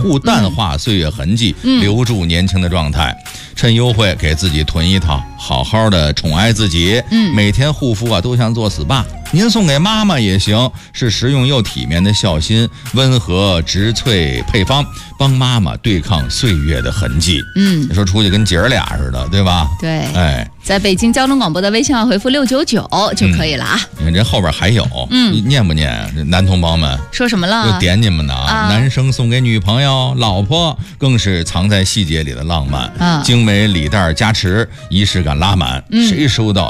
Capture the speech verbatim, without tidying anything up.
护淡化岁月痕迹， 嗯、 留住年轻的状态。趁优惠给自己囤一套，好好的宠爱自己。 嗯， 每天护肤啊都像做 S P A， 您送给妈妈也行，是实用又体面的孝心，温和植萃配方，帮妈妈对抗岁月的痕迹。 嗯， 你说出去跟姐儿俩似的，对吧？ 对， 哎， 在北京交通广播的微信号回复六九九就可以了啊。 你看这后边还有， 嗯， 你念不念？这男同胞们说什么了？ 又点你们呢啊！ 啊男生送给女朋友、老婆，更是藏在细节里的浪漫。 啊， 精美礼袋加持，仪式感拉满。 嗯， 谁收到